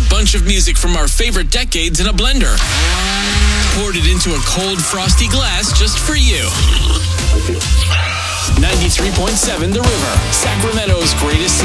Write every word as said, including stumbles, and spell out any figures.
bunch of music from our favorite decades in a blender. Poured it into a cold, frosty glass just for you. ninety-three point seven The River, Sacramento's greatest hits.